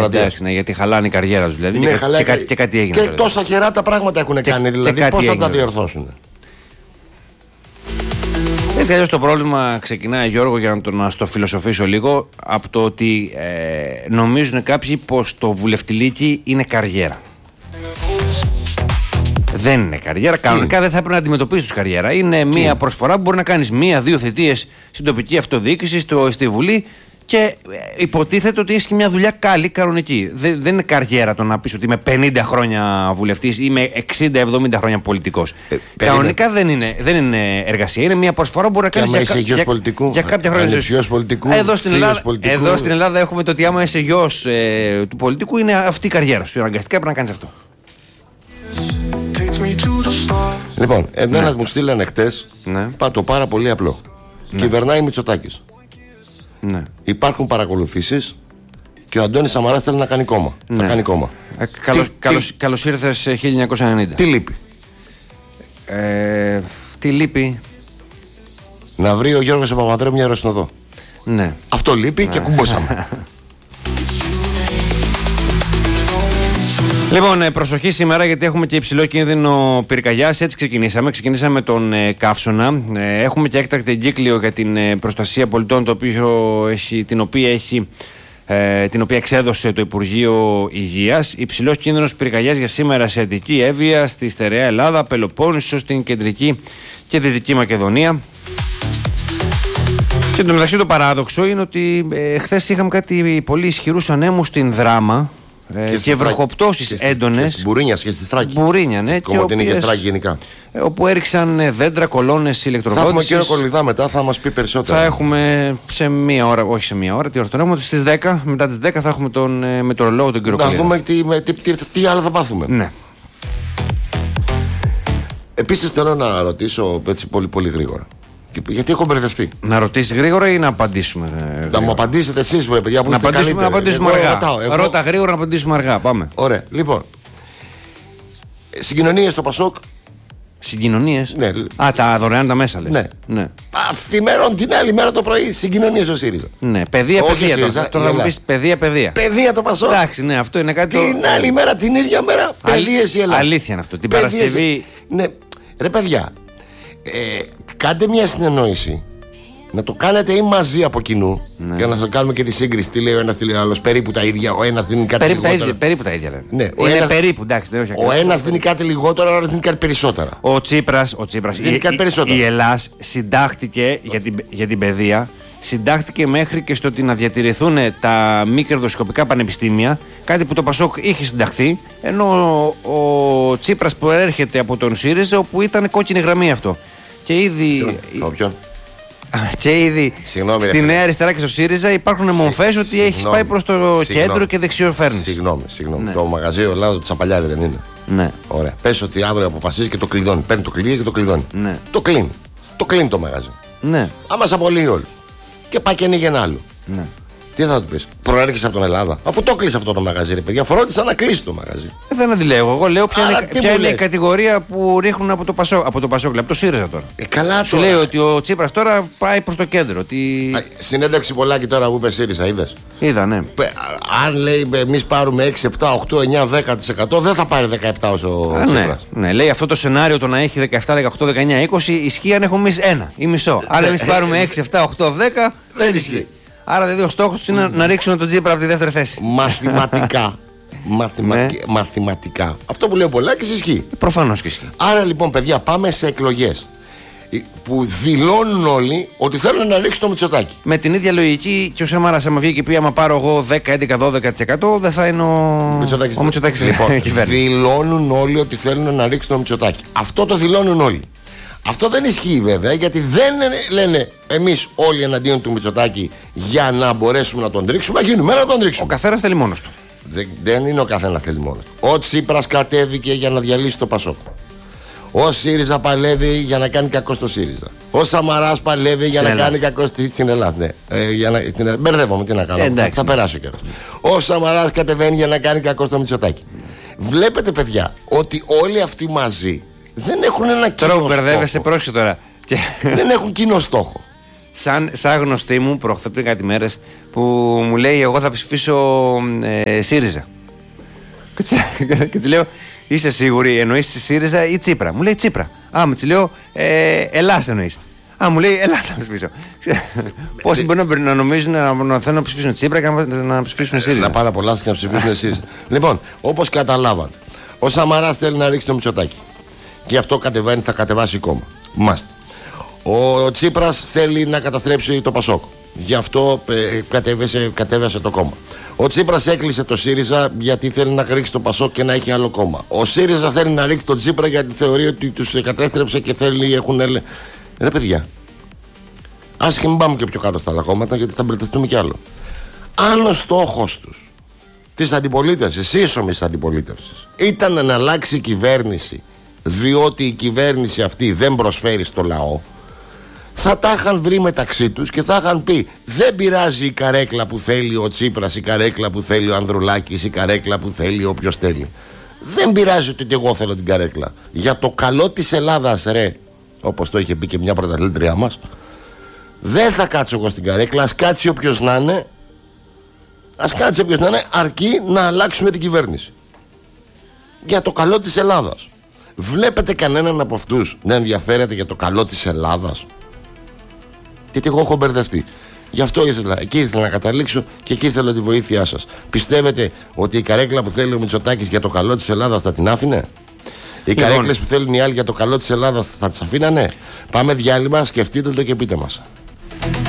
Δημοκρατίας. Ναι, γιατί χαλάνε η καριέρα τους δηλαδή. Ναι, και κάτι έγινε. Και τόσα χερά τα πράγματα έχουν κάνει. Δηλαδή, πώς θα τα διορθώσουν. Έτσι αλλιώς το πρόβλημα ξεκινάει, Γιώργο, για να στο φιλοσοφήσω λίγο, από το ότι νομίζουν κάποιοι πως το βουλευτηλίκι είναι καριέρα. Δεν είναι καριέρα. Κανονικά δεν θα έπρεπε να αντιμετωπίσεις καριέρα. Είναι μια προσφορά που μπορεί να κάνεις 1-2 θητείες στην τοπική αυτοδιοίκηση, στη Βουλή, και υποτίθεται ότι έχει μια δουλειά καλή, κανονική. Δεν είναι καριέρα το να πεις ότι είμαι 50 χρόνια βουλευτής ή είμαι 60-70 χρόνια πολιτικός. Κανονικά δεν είναι εργασία. Είναι μια προσφορά που μπορεί να κάνεις για κάποια χρόνια ζωής. Εδώ στην Ελλάδα έχουμε το ότι άμα είσαι γιος του πολιτικού, είναι αυτή η καριέρα σου. Αναγκαστικά πρέπει να κάνεις αυτό. Λοιπόν, εμένα μου στείλανε χτες το πάρα πολύ απλό. Κυβερνάει Μητσοτάκης. Ναι. Υπάρχουν παρακολουθήσεις και ο Αντώνης Σαμαράς θέλει να κάνει κόμμα. Ναι. Θα κάνει κόμμα. Καλώς ήρθες 1990. Τι λείπει? Τι λείπει? Να βρει ο Γιώργος Παπανδρέου μια αεροσυνοδό. Ναι. Αυτό λείπει και κουμπώσαμε. Λοιπόν, προσοχή σήμερα, γιατί έχουμε και υψηλό κίνδυνο πυρκαγιάς. Έτσι ξεκινήσαμε. Ξεκινήσαμε με τον καύσωνα. Έχουμε και έκτακτη εγκύκλιο για την προστασία πολιτών, την οποία εξέδωσε το Υπουργείο Υγείας. Υψηλός κίνδυνος πυρκαγιάς για σήμερα σε Αττική, Εύβοια, στη στερεά Ελλάδα, Πελοπόννησο, στην Κεντρική και Δυτική Μακεδονία. Και το μεταξύ το παράδοξο είναι ότι χθες είχαμε κάτι πολύ ισχυρούς ανέμους στην Δράμα. Και βροχοπτώσεις έντονες. Στην Μπουρίνια και στη Θράκη. Μπουρίνια, ναι. Κομμωτινή και Θράκη γενικά. Όπου έριξαν δέντρα, κολόνες ηλεκτροδότησης. Θα έχουμε κύριο Κολυδά μετά, θα μας πει περισσότερα. Θα έχουμε σε μία ώρα, όχι σε μία ώρα, τι ώρα τον έχουμε, στις 10. Μετά τις 10 θα έχουμε τον μετεωρολόγο, τον κύριο Κολυδά. Να δούμε τι άλλο θα πάθουμε. Ναι. Επίσης θέλω να ρωτήσω έτσι πολύ πολύ γρήγορα. Γιατί έχω μπερδευτεί. Να ρωτήσεις γρήγορα ή να απαντήσουμε? Να μου απαντήσετε εσείς, παιδιά, που είστε καλύτεροι. Να απαντήσουμε αργά. Ρώτα γρήγορα, να απαντήσουμε αργά. Πάμε. Ωραία. Λοιπόν, συγκοινωνίες στο Πασόκ. Συγκοινωνίες? Ναι. Τα δωρεάν τα μέσα, λες. Ναι. Αυτή μέρα, την άλλη μέρα το πρωί, συγκοινωνίες στο ΣΥΡΙΖΑ. Ναι, παιδεία. Τώρα θα μου πεις παιδεία. Παιδεία το Πασόκ. Εντάξει, ναι, αυτό είναι κάτι. Την άλλη μέρα, την ίδια μέρα, παιδείες η Ελλάδα. Αλήθεια είναι αυτό. Την Παρασκευή. Ναι, ρε παιδιά. Κάντε μια συνεννόηση. Να το κάνετε ή μαζί από κοινού. Ναι. Για να σας κάνουμε και τη σύγκριση. Τι λέει ο ένας, τι λέει ο άλλος. Περίπου τα ίδια. Ο ένας δίνει κάτι λιγότερο. Περίπου τα ίδια λένε. Ναι, είναι περίπου, εντάξει, δεν έχει ο ένας δίνει κάτι λιγότερο, ο άλλος δίνει κάτι περισσότερα. Ο Τσίπρας δίνει κάτι περισσότερο. Η Ελλάς συντάχτηκε για την παιδεία. Συντάχτηκε μέχρι και στο ότι να διατηρηθούν τα μη κερδοσκοπικά πανεπιστήμια. Κάτι που το Πασόκ είχε συνταχθεί. Ενώ ο Τσίπρας προέρχεται από τον ΣΥΡΙΖΑ, όπου ήταν κόκκινη γραμμή αυτό. Και ήδη. Και ήδη στη Νέα Αριστερά και στο ΣΥΡΙΖΑ υπάρχουν μορφές ότι έχει πάει προς το κέντρο και δεξιοφέρνει. Συγγνώμη. Ναι. Το μαγαζί Ελλάδα του Τσαπαλιάρη δεν είναι? Ναι. Ωραία. Πες ότι αύριο αποφασίζει και το κλειδώνει. Παίρνει το κλειδί και το κλειδώνει. Ναι. Το κλείνει. Το κλείνει το μαγαζί. Ναι. Άμα σε απολύει όλους. Και πάει και ανοίγει ένα άλλο. Ναι. Τι θα του πεις? Προέρχεσαι από τον Ελλάδα. Αφού το κλείσει αυτό το μαγαζί, ρε παιδιά, φρόντισα να κλείσει το μαγαζί. Δεν αντιλέγω. Εγώ λέω ποια είναι η κατηγορία που ρίχνουν από το Πασόκ, από το ΣΥΡΙΖΑ τώρα. Καλά σου λέει ότι ο Τσίπρας τώρα πάει προς το κέντρο. Συνέντευξη Πολάκη τώρα που είπε ΣΥΡΙΖΑ, είδες? Είδα, ναι. Αν λέει εμείς πάρουμε 6, 7, 8, 9, 10%, δεν θα πάρει 17 όσο ο Τσίπρας. Ναι, λέει αυτό το σενάριο το να έχει 17, 18, 19, 20 ισχύει αν έχουμε εμείς ένα ή μισό. Αν εμείς πάρουμε 6, 7, 8, 10, δεν ισχύει. Άρα δηλαδή ο στόχος του είναι να ρίξουν τον Τσίπρα από τη δεύτερη θέση. Μαθηματικά. Αυτό που λέει ο Πολάκης ισχύει. Προφανώς και ισχύει. Άρα λοιπόν, παιδιά, πάμε σε εκλογές που δηλώνουν όλοι ότι θέλουν να ρίξουν το Μητσοτάκη. Με την ίδια λογική και ο Σαμαράς, άμα βγει και πει: άμα πάρω εγώ 10, 11, 12%, δεν θα είναι ο Μητσοτάκης. Λοιπόν, δηλώνουν όλοι ότι θέλουν να ρίξουν το Μητσοτάκη. Αυτό το δηλώνουν όλοι. Αυτό δεν ισχύει βέβαια, γιατί δεν λένε εμείς όλοι εναντίον του Μητσοτάκη για να μπορέσουμε να τον ρίξουμε. Γίνουμε να τον ρίξουμε. Ο καθένας θέλει μόνος του. Δεν είναι ο καθένας θέλει μόνος του. Ο Τσίπρας κατέβηκε για να διαλύσει το Πασόκ. Ο ΣΥΡΙΖΑ παλεύει για να κάνει κακό στο ΣΥΡΙΖΑ. Ο Σαμαράς παλεύει για να κάνει κακό στην Ελλάδα. Ναι. Μπερδεύομαι, τι να κάνω. Θα περάσει ο καιρός. Ο Σαμαράς κατεβαίνει για να κάνει κακό στο Μητσοτάκη. Βλέπετε, παιδιά, ότι όλοι αυτοί μαζί δεν έχουν ένα κοινό στόχο. Τώρα μπερδεύεσαι, πρόσεχε τώρα. Δεν έχουν κοινό στόχο. σαν γνωστή μου προχθές πριν κάτι μέρες που μου λέει εγώ θα ψηφίσω ΣΥΡΙΖΑ. Και της λέω είσαι σίγουρη εννοείς ΣΥΡΙΖΑ ή Τσίπρα? Μου λέει Τσίπρα. Μου της λέω Ελλάς εννοείς? Μου λέει Ελλάς να ψηφίσω. Πόσοι μπορεί να νομίζουν να θέλουν να ψηφίσουν Τσίπρα και να ψηφίσουν ΣΥΡΙΖΑ? Να πάρα πολλά και να ψηφίσουν ΣΥΡΙΖΑ. Λοιπόν, όπως καταλάβατε, ο Σαμαράς θέλει να ρίξει το Μητσοτάκη. Γι' αυτό θα κατεβάσει κόμμα. Μάστε. Ο Τσίπρας θέλει να καταστρέψει το Πασόκ. Γι' αυτό κατέβασε το κόμμα. Ο Τσίπρας έκλεισε το ΣΥΡΙΖΑ γιατί θέλει να ρίξει το Πασόκ και να έχει άλλο κόμμα. Ο ΣΥΡΙΖΑ θέλει να ρίξει τον Τσίπρα γιατί θεωρεί ότι τους κατέστρεψε και έχουν. Ρε παιδιά, ας και μην πάμε και πιο κάτω στα άλλα κόμματα γιατί θα μπερδευτούμε κι άλλο. Αν ο στόχος τους της αντιπολίτευσης, σύσσωμης αντιπολίτευσης, ήταν να αλλάξει η κυβέρνηση διότι η κυβέρνηση αυτή δεν προσφέρει στο λαό, θα τα είχαν βρει μεταξύ τους και θα είχαν πει δεν πειράζει η καρέκλα που θέλει ο Τσίπρας, η καρέκλα που θέλει ο Ανδρουλάκης, η καρέκλα που θέλει όποιος θέλει. Δεν πειράζει ότι εγώ θέλω την καρέκλα. Για το καλό της Ελλάδας, ρε, όπως το είχε πει και μια πρωταθλήτριά μας, δεν θα κάτσω εγώ στην καρέκλα, ας κάτσει όποιος να είναι, αρκεί να αλλάξουμε την κυβέρνηση. Για το καλό της Ελλάδας. Βλέπετε κανέναν από αυτούς να ενδιαφέρεται για το καλό της Ελλάδας? Γιατί εγώ έχω μπερδευτεί. Γι' αυτό εκεί ήθελα να καταλήξω και εκεί θέλω τη βοήθειά σας. Πιστεύετε ότι η καρέκλα που θέλει ο Μητσοτάκης για το καλό της Ελλάδας θα την άφηνε? Οι καρέκλες που θέλουν οι άλλοι για το καλό της Ελλάδας θα τις αφήνανε? Πάμε διάλειμμα, σκεφτείτε το και πείτε μας.